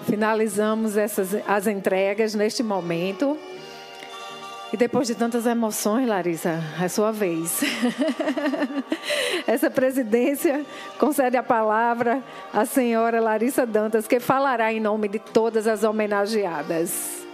Finalizamos as entregas neste momento. E depois de tantas emoções, Larissa, é sua vez. Essa presidência concede a palavra à senhora Larissa Dantas, que falará em nome de todas as homenageadas.